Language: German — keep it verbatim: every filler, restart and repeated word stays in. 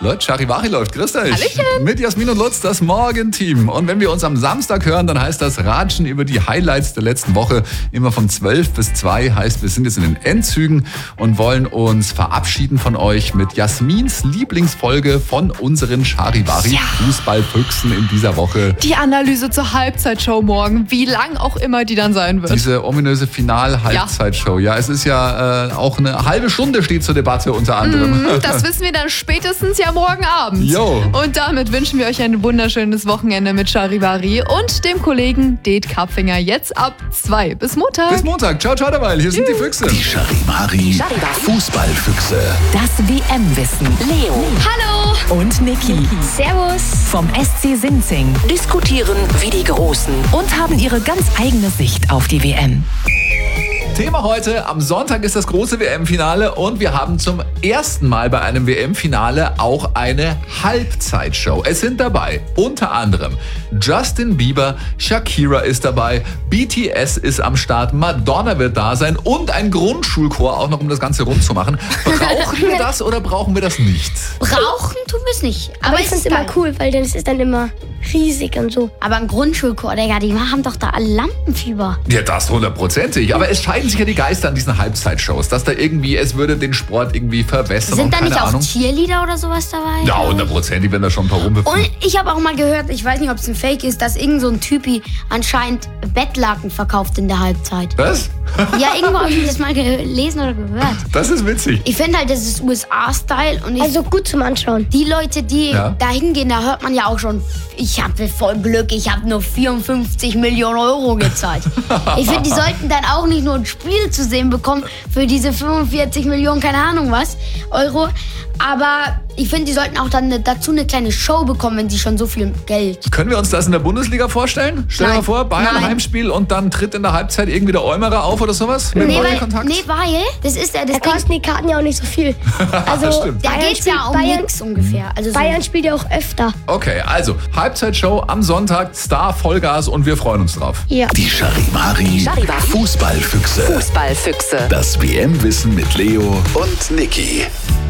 Leute, Charivari läuft. Grüßt euch. Hallöchen. Mit Jasmin und Lutz, das Morgenteam. Und wenn wir uns am Samstag hören, dann heißt das Ratschen über die Highlights der letzten Woche. Immer von zwölf bis zwei. Heißt, wir sind jetzt in den Endzügen und wollen uns verabschieden von euch mit Jasmins Lieblingsfolge von unseren Charivari-Fußballfüchsen in dieser Woche. Die Analyse zur Halbzeitshow morgen, wie lang auch immer die dann sein wird. Diese ominöse Final-Halbzeitshow. Ja. ja, es ist ja äh, auch eine halbe Stunde steht zur Debatte unter anderem. Mm, das wissen wir dann spätestens ja morgen Abend. Jo. Und damit wünschen wir euch ein wunderschönes Wochenende mit Charivari und dem Kollegen Det Karpfinger jetzt ab zwei. Bis Montag. Bis Montag. Ciao, ciao dabei. Hier sind die Füchse. Die Charivari Fußballfüchse. Das W M-Wissen. Leo. Hallo. Und Niki. Servus. Vom S C Sinzing. Diskutieren wie die Großen. Und haben ihre ganz eigene Sicht auf die W M. Thema heute, am Sonntag ist das große W M-Finale und wir haben zum ersten Mal bei einem W M-Finale auch eine Halbzeitshow. Es sind dabei unter anderem Justin Bieber, Shakira ist dabei, B T S ist am Start, Madonna wird da sein und ein Grundschulchor auch noch, um das Ganze rund zu machen. Brauchen wir das oder brauchen wir das nicht? Brauchen tun wir es nicht. Aber, Aber ich es finde ist es immer geil. cool, weil das ist dann immer riesig und so. Aber ein Grundschulchor, Digga, die haben doch da alle Lampenfieber. Ja, das hundertprozentig. Aber es scheiden sich ja die Geister an diesen Halbzeitshows, dass da irgendwie, es würde den Sport irgendwie verwässern. Sind und da keine nicht auch Ahnung. Cheerleader oder sowas dabei? Ja, hundertprozentig werden da schon ein paar rumhüpfen. Und ich habe auch mal gehört, ich weiß nicht, ob es ein Fake ist, dass irgend so ein Typi anscheinend Bettlaken verkauft in der Halbzeit. Was? Ja, irgendwo habe ich das mal gelesen oder gehört. Das ist witzig. Ich finde halt, das ist U S A-Style und ich, Also gut zum Anschauen. die Leute, die Ja. da hingehen, da hört man ja auch schon, ich habe voll Glück, ich habe nur vierundfünfzig Millionen Euro gezahlt. Ich finde, die sollten dann auch nicht nur ein Spiel zu sehen bekommen für diese fünfundvierzig Millionen, keine Ahnung was, Euro. Aber ich finde, die sollten auch dann dazu eine kleine Show bekommen, wenn sie schon so viel Geld. Können wir uns das in der Bundesliga vorstellen? Stell dir Nein. mal vor, Bayern Nein. Heimspiel und dann tritt in der Halbzeit irgendwie der Eumerer auf oder sowas? Mit Nee, weil, Volleykontakt? nee, weil das ist ja das Da Ding. kosten die Karten ja auch nicht so viel. Also Stimmt. Da Bayern geht es ja spielt- um Bayern, nichts ungefähr. Also so. Bayern spielt ja auch öfter. Okay, also Halbzeitshow am Sonntag, Star Vollgas und wir freuen uns drauf. Ja. Die Charivari Fußballfüchse. Fußballfüchse. Das W M-Wissen mit Leo und Niki.